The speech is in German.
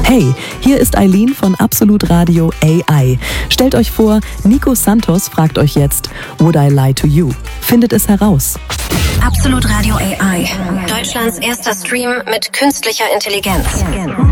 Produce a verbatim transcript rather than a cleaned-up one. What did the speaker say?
Hey, hier ist Eileen von Absolut Radio A I. Stellt euch vor, Nico Santos fragt euch jetzt, Would I lie to you? Findet es heraus. Absolut Radio A I. Deutschlands erster Stream mit künstlicher Intelligenz.